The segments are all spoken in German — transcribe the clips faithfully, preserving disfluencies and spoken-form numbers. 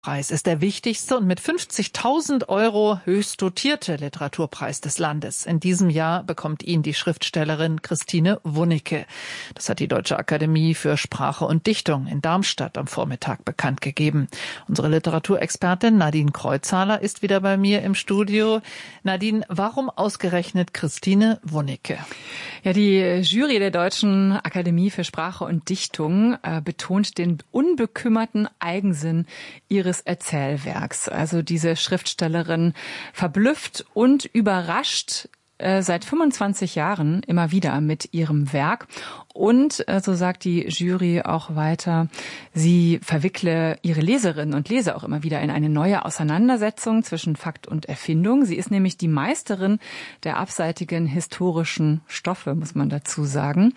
Preis ist der wichtigste und mit fünfzigtausend Euro höchst dotierte Literaturpreis des Landes. In diesem Jahr bekommt ihn die Schriftstellerin Christine Wunneke. Das hat die Deutsche Akademie für Sprache und Dichtung in Darmstadt am Vormittag bekannt gegeben. Unsere Literaturexpertin Nadine Kreuzhaler ist wieder bei mir im Studio. Nadine, warum ausgerechnet Christine Wunneke? Ja, die Jury der Deutschen Akademie für Sprache und Dichtung äh, betont den unbekümmerten Eigensinn ihres Erzählwerks. Also diese Schriftstellerin verblüfft und überrascht äh, seit fünfundzwanzig Jahren immer wieder mit ihrem Werk. Und, äh, so sagt die Jury auch weiter, sie verwickle ihre Leserinnen und Leser auch immer wieder in eine neue Auseinandersetzung zwischen Fakt und Erfindung. Sie ist nämlich die Meisterin der abseitigen historischen Stoffe, muss man dazu sagen.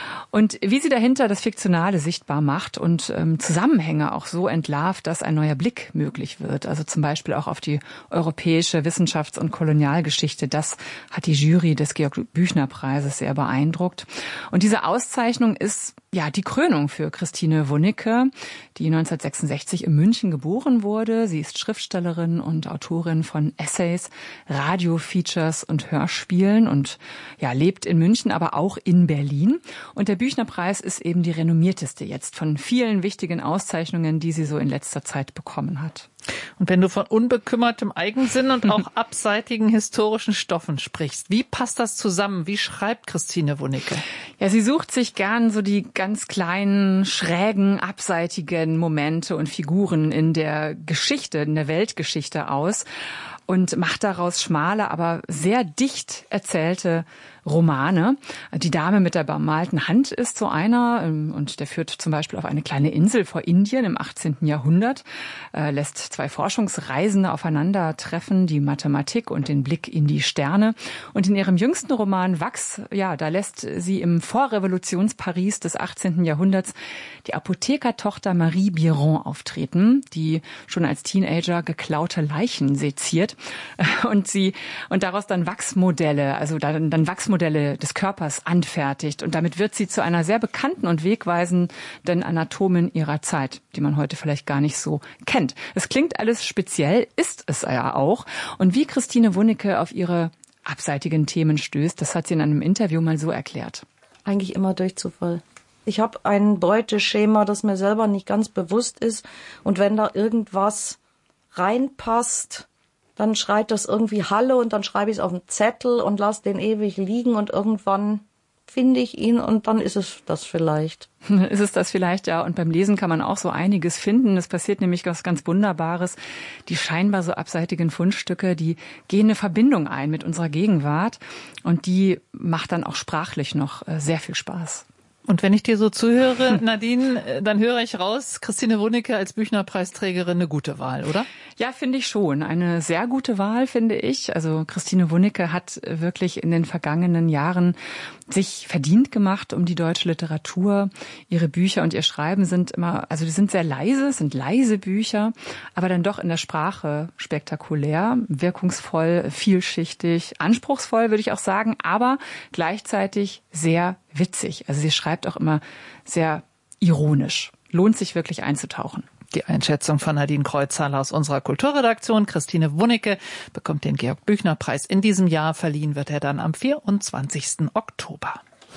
Und wie sie dahinter das Fiktionale sichtbar macht und ähm, Zusammenhänge auch so entlarvt, dass ein neuer Blick möglich wird. Also zum Beispiel auch auf die europäische Wissenschafts- und Kolonialgeschichte. Das hat die Jury des Georg-Büchner-Preises sehr beeindruckt. Und diese Auszeichnung ist ja die Krönung für Christine Wunneke, die neunzehnhundertsechsundsechzig in München geboren wurde. Sie ist Schriftstellerin und Autorin von Essays, Radio-Features und Hörspielen und ja lebt in München, aber auch in Berlin. Und der Büchner-Preis ist eben die renommierteste jetzt von vielen wichtigen Auszeichnungen, die sie so in letzter Zeit bekommen hat. Und wenn du von unbekümmertem Eigensinn und auch abseitigen historischen Stoffen sprichst, wie passt das zusammen? Wie schreibt Christine Wunneke? Ja, sie sucht sich gern so die ganz kleinen, schrägen, abseitigen Momente und Figuren in der Geschichte, in der Weltgeschichte aus und macht daraus schmale, aber sehr dicht erzählte Romane. Die Dame mit der bemalten Hand ist so einer und der führt zum Beispiel auf eine kleine Insel vor Indien im achtzehnten Jahrhundert, äh, lässt zwei Forschungsreisende aufeinandertreffen, die Mathematik und den Blick in die Sterne. Und in ihrem jüngsten Roman Wachs, ja, da lässt sie im Vorrevolutionsparis des achtzehnten Jahrhunderts die Apothekertochter Marie Biron auftreten, die schon als Teenager geklaute Leichen seziert und sie und daraus dann Wachsmodelle, also dann, dann Wachsmodelle des Körpers anfertigt. Und damit wird sie zu einer sehr bekannten und wegweisenden Anatomin ihrer Zeit, die man heute vielleicht gar nicht so kennt. Es klingt alles speziell, ist es ja auch. Und wie Christine Wunneke auf ihre abseitigen Themen stößt, das hat sie in einem Interview mal so erklärt. Eigentlich immer durch Zufall. Ich habe ein Beuteschema, das mir selber nicht ganz bewusst ist. Und wenn da irgendwas reinpasst, dann schreit das irgendwie Hallo und dann schreibe ich es auf einen Zettel und lasse den ewig liegen und irgendwann finde ich ihn und dann ist es das vielleicht. Ist es das vielleicht, ja. Und beim Lesen kann man auch so einiges finden. Es passiert nämlich was ganz Wunderbares. Die scheinbar so abseitigen Fundstücke, die gehen eine Verbindung ein mit unserer Gegenwart und die macht dann auch sprachlich noch sehr viel Spaß. Und wenn ich dir so zuhöre, Nadine, dann höre ich raus, Christine Wunneke als Büchner-Preisträgerin eine gute Wahl, oder? Ja, finde ich schon. Eine sehr gute Wahl, finde ich. Also Christine Wunneke hat wirklich in den vergangenen Jahren sich verdient gemacht um die deutsche Literatur. Ihre Bücher und ihr Schreiben sind immer, also die sind sehr leise, sind leise Bücher, aber dann doch in der Sprache spektakulär, wirkungsvoll, vielschichtig, anspruchsvoll, würde ich auch sagen, aber gleichzeitig sehr witzig. Also sie schreibt auch immer sehr ironisch. Lohnt sich wirklich einzutauchen. Die Einschätzung von Nadine Kreuzhaler aus unserer Kulturredaktion. Christine Wunneke bekommt den Georg-Büchner-Preis in diesem Jahr. Verliehen wird er dann am vierundzwanzigsten Oktober.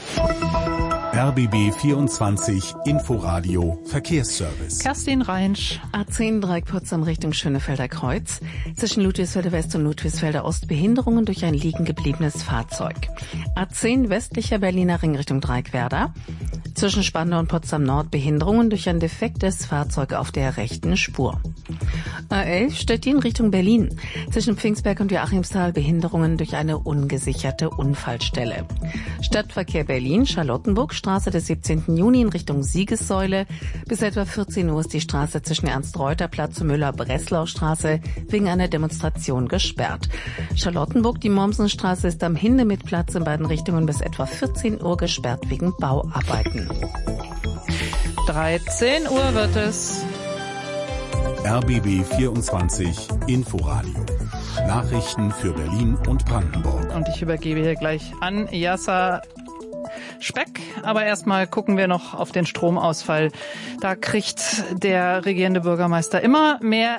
R B B vierundzwanzig Inforadio Verkehrsservice. Kerstin Reinsch. A zehn Dreieck Potsdam Richtung Schönefelder Kreuz. Zwischen Ludwigsfelder West und Ludwigsfelder Ost Behinderungen durch ein liegen gebliebenes Fahrzeug. A zehn westlicher Berliner Ring Richtung Dreieckwerder. Zwischen Spandau und Potsdam Nord Behinderungen durch ein defektes Fahrzeug auf der rechten Spur. A elf Stettin Richtung Berlin. Zwischen Pfingstberg und Joachimsthal Behinderungen durch eine ungesicherte Unfallstelle. Stadtverkehr Berlin, Charlottenburg, Straße des siebzehnten Juni in Richtung Siegessäule. Bis etwa vierzehn Uhr ist die Straße zwischen Ernst-Reuter-Platz und Müller-Breslau-Straße wegen einer Demonstration gesperrt. Charlottenburg, die Mommsenstraße ist am Hindemith-Platz in beiden Richtungen bis etwa vierzehn Uhr gesperrt wegen Bauarbeiten. dreizehn Uhr wird es. R B B vierundzwanzig Inforadio. Nachrichten für Berlin und Brandenburg. Und ich übergebe hier gleich an Yasser Speck. Aber erstmal gucken wir noch auf den Stromausfall. Da kriegt der regierende Bürgermeister immer mehr